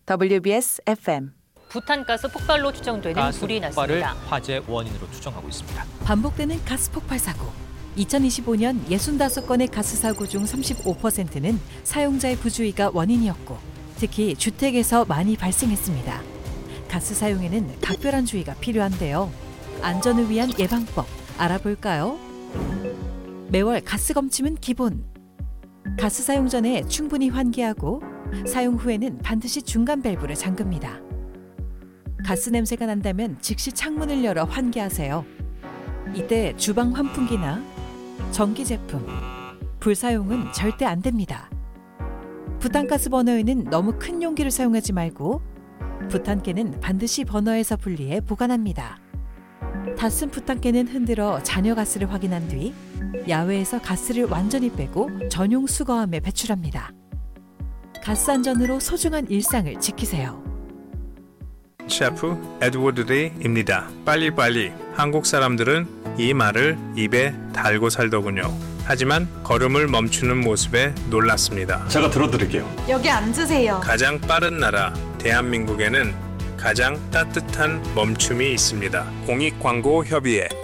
WBS FM. 부탄가스 폭발로 추정되는 불이 났습니다. 화재 원인으로 추정하고 있습니다. 반복되는 가스 폭발 사고. 2025년 65건의 가스 사고 중 35%는 사용자의 부주의가 원인이었고 특히 주택에서 많이 발생했습니다. 가스 사용에는 각별한 주의가 필요한데요. 안전을 위한 예방법 알아볼까요? 매월 가스 검침은 기본. 가스 사용 전에 충분히 환기하고 사용 후에는 반드시 중간 밸브를 잠급니다. 가스 냄새가 난다면 즉시 창문을 열어 환기하세요. 이때 주방 환풍기나 전기 제품, 불 사용은 절대 안 됩니다. 부탄가스 버너에는 너무 큰 용기를 사용하지 말고 부탄깨는 반드시 버너에서 분리해 보관합니다. 다 쓴 부탄깨는 흔들어 잔여 가스를 확인한 뒤 야외에서 가스를 완전히 빼고 전용 수거함에 배출합니다. 가스 안전으로 소중한 일상을 지키세요. 셰프 에드워드 리입니다. 빨리빨리. 한국 사람들은 이 말을 입에 달고 살더군요. 하지만 걸음을 멈추는 모습에 놀랐습니다. 제가 들어드릴게요. 여기 앉으세요. 가장 빠른 나라 대한민국에는 가장 따뜻한 멈춤이 있습니다. 공익광고협의회